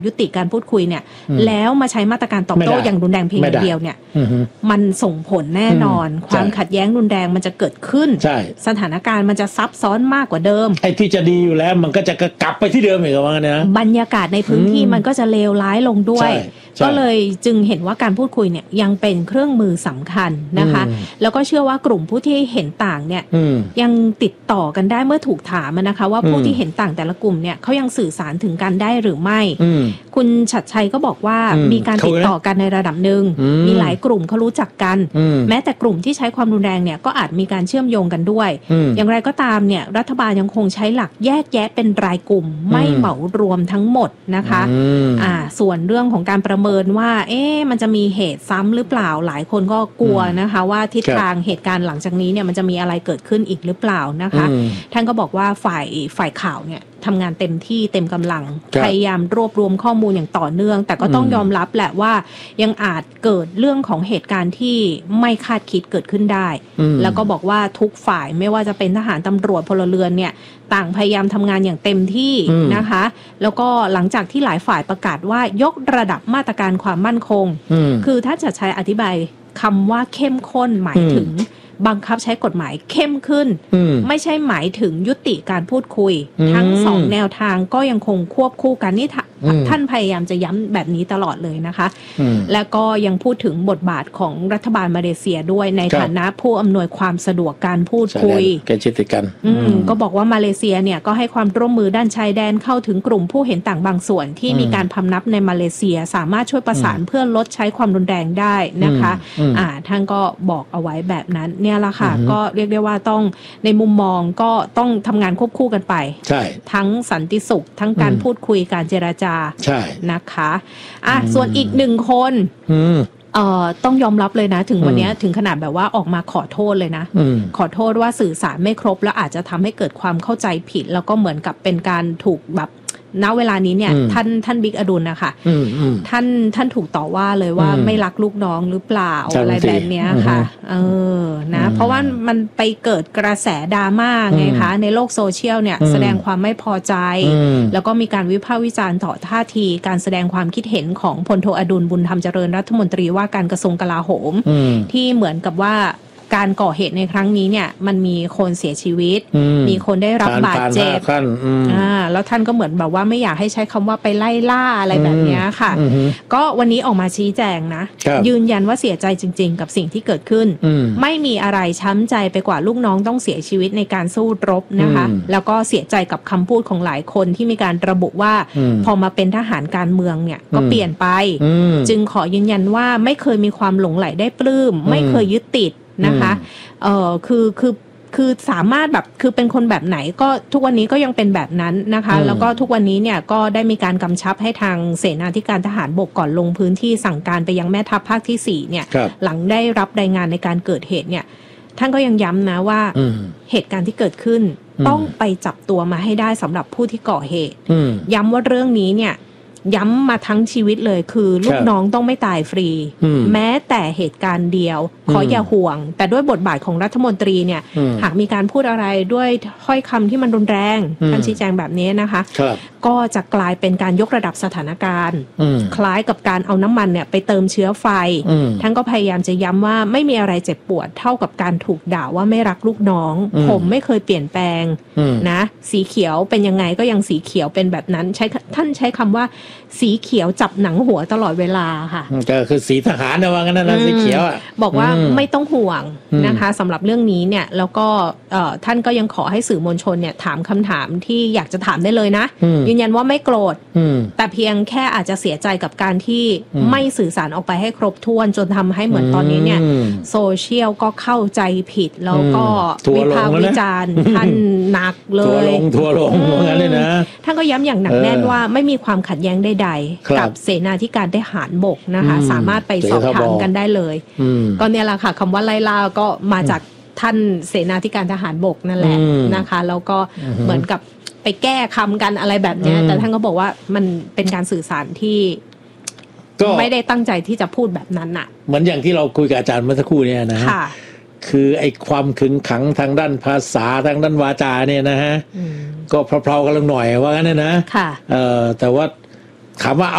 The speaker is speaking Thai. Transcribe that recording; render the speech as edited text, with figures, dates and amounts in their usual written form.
ยุติการพูดคุยเนี่ยแล้วมาใช้มาตรการตอบโต้อย่างรุนแรงเพียงอย่างเดียวเนี่ยมันส่งผลแน่นอนความขัดแย้งรุนแรงมันจะเกิดขึ้นสถานการณ์มันจะซับซ้อนมากกว่าเดิมไอ้ที่จะดีอยู่แล้วมันก็จะกลับไปที่เดิมอีกว่านะบรรยากาศในพื้นที่มันก็จะเลวร้ายลงด้วยก็เลยจึงเห็นว่าการพูดคุยเนี่ยยังเป็นเครื่องมือสำคัญนะคะแล้วก็เชื่อว่ากลุ่มผู้ที่เห็นต่างเนี่ยยังติดต่อกันได้เมื่อถูกถามนะคะว่าผู้ที่เห็นต่างแต่ละกลุ่มเนี่ยเขายังสื่อสารถึงกันได้หรือไม่คุณฉัตรชัยก็บอกว่ามีการติดต่อกันในระดับหนึ่งมีหลายกลุ่มเขารู้จักกันแม้แต่กลุ่มที่ใช้ความรุนแรงเนี่ยก็อาจมีการเชื่อมโยงกันด้วยอย่างไรก็ตามเนี่ยรัฐบาลยังคงใช้หลักแยกแยะเป็นรายกลุ่มไม่เหมารวมทั้งหมดนะคะส่วนเรื่องของการประเมินว่ามันจะมีเหตุซ้ำหรือเปล่าหลายคนก็กลัวนะคะว่าทิศทางเหตุการณ์หลังจากนี้เนี่ยมันจะมีอะไรเกิดขึ้นอีกหรือเปล่านะคะท่านก็บอกว่าฝ่ายข่าวเนี่ยทำงานเต็มที่เต็มกำลังพยายามรวบรวมข้อมูลอย่างต่อเนื่องแต่ก็ต้องยอมรับแหละว่ายังอาจเกิดเรื่องของเหตุการณ์ที่ไม่คาดคิดเกิดขึ้นได้แล้วก็บอกว่าทุกฝ่ายไม่ว่าจะเป็นทหารตำรวจพลเรือนเนี่ยต่างพยายามทำงานอย่างเต็มที่นะคะแล้วก็หลังจากที่หลายฝ่ายประกาศว่ายกระดับมาตรการความมั่นคงคือถ้าจะใช้อธิบายคำว่าเข้มข้นหมายถึงบังคับใช้กฎหมายเข้มขึ้นไม่ใช่หมายถึงยุติการพูดคุยทั้งสองแนวทางก็ยังคงควบคู่กันนี่ท่านพยายามจะย้ำแบบนี้ตลอดเลยนะคะแล้วก็ยังพูดถึงบทบาทของรัฐบาลมาเลเซียด้วยในฐานะผู้อำนวยความสะดวกการพูดคุยแกจิตกันก็บอกว่ามาเลเซียเนี่ยก็ให้ความร่วมมือด้านชายแดนเข้าถึงกลุ่มผู้เห็นต่างบางส่วนที่มีการพำนักในมาเลเซียสามารถช่วยประสานเพื่อลดใช้ความรุนแรงได้นะคะท่านก็บอกเอาไว้แบบนั้นเนี่ยละค่ะก็เรียกได้ว่าต้องในมุมมองก็ต้องทำงานควบคู่กันไปทั้งสันติสุขทั้งการพูดคุยการเจรจานะคะส่วนอีกหนึ่งคนต้องยอมรับเลยนะถึงวันนี้ถึงขนาดแบบว่าออกมาขอโทษเลยนะขอโทษว่าสื่อสารไม่ครบแล้วอาจจะทำให้เกิดความเข้าใจผิดแล้วก็เหมือนกับเป็นการถูกแบบณเวลานี้เนี่ยท่านบิ๊กอดุลนะคะท่านถูกต่อว่าเลยว่าไม่รักลูกน้องหรือเปล่าอะไรแบบนี้ค่ะนะเพราะว่ามันไปเกิดกระแสดราม่าไงคะในโลกโซเชียลเนี่ยแสดงความไม่พอใจแล้วก็มีการวิพากษ์วิจารณ์ต่อท่าทีการแสดงความคิดเห็นของพลโทอดุลบุญธรรมเจริญรัฐมนตรีว่าการกระทรวงกลาโหมที่เหมือนกับว่าการก่อเหตุในครั้งนี้เนี่ยมันมีคนเสียชีวิตมีคนได้รับบาดเจ็บแล้วท่านก็เหมือนแบบว่าไม่อยากให้ใช้คำว่าไปไล่ล่าอะไรแบบนี้ค่ะก็วันนี้ออกมาชี้แจงนะยืนยันว่าเสียใจจริงๆกับสิ่งที่เกิดขึ้นไม่มีอะไรช้ำใจไปกว่าลูกน้องต้องเสียชีวิตในการสู้รบนะคะแล้วก็เสียใจกับคำพูดของหลายคนที่มีการระบุว่าพอมาเป็นทหารการเมืองเนี่ยก็เปลี่ยนไปจึงขอยืนยันว่าไม่เคยมีความหลงใหลได้ปลื้มไม่เคยยึดติดนะคะคือสามารถแบบคือเป็นคนแบบไหนก็ทุกวันนี้ก็ยังเป็นแบบนั้นนะคะแล้วก็ทุกวันนี้เนี่ยก็ได้มีการกำชับให้ทางเสนาธิการทหารบกก่อนลงพื้นที่สั่งการไปยังแม่ทัพภาคที่4เนี่ยหลังได้รับรายงานในการเกิดเหตุเนี่ยท่านก็ยังย้ำนะว่าเหตุการณ์ที่เกิดขึ้นต้องไปจับตัวมาให้ได้สำหรับผู้ที่ก่อเหตุย้ำว่าเรื่องนี้เนี่ยย้ำมาทั้งชีวิตเลยคือลูกน้องต้องไม่ตายฟรีแม้แต่เหตุการณ์เดียวขออย่าห่วงแต่ด้วยบทบาทของรัฐมนตรีเนี่ยหากมีการพูดอะไรด้วยถ้อยคำที่มันรุนแรงท่านชี้แจงแบบนี้นะคะก็จะกลายเป็นการยกระดับสถานการณ์คล้ายกับการเอาน้ำมันเนี่ยไปเติมเชื้อไฟท่านก็พยายามจะย้ำว่าไม่มีอะไรเจ็บปวดเท่ากับการถูกด่าว่าไม่รักลูกน้องผมไม่เคยเปลี่ยนแปลงนะสีเขียวเป็นยังไงก็ยังสีเขียวเป็นแบบนั้นท่านใช้คำว่าสีเขียวจับหนังหัวตลอดเวลาค่ะก็คือสีทหารนะว่างั้นนะสีเขียวอ่ะบอกว่าไม่ต้องห่วงนะคะสำหรับเรื่องนี้เนี่ยแล้วก็ท่านก็ยังขอให้สื่อมวลชนเนี่ยถามคำถามที่อยากจะถามได้เลยนะยืนยันว่าไม่โกรธแต่เพียงแค่อาจจะเสียใจกับการที่ไม่สื่อสารออกไปให้ครบถ้วนจนทำให้เหมือนตอนนี้เนี่ยโซเชียลก็เข้าใจผิดแล้วก็วิพากษ์วิจารณ์ท่านหนักเลยทัวลงว่างั้นเลยนะท่านก็ย้ำอย่างหนักแน่นว่าไม่มีความขัดแย้งใดๆกับเสนาธิการทหารบกนะคะสามารถไปสอบถามกันได้เลยก็เนี่ยแหละค่ะคำว่าไล่ล่าก็มาจากท่านเสนาธิการทหารบกนั่นแหละนะคะแล้วก็เหมือนกับไปแก้คำกันอะไรแบบนี้แต่ท่านก็บอกว่ามันเป็นการสื่อสารที่ไม่ได้ตั้งใจที่จะพูดแบบนั้นน่ะเหมือนอย่างที่เราคุยกับอาจารย์เมื่อสักครู่เนี่ยนะคือไอ้ความขึงขังทางด้านภาษาทางด้านวาจาเนี่ยนะฮะก็เพลาๆกันลงหน่อยว่างั้นนะแต่ว่าถามว่า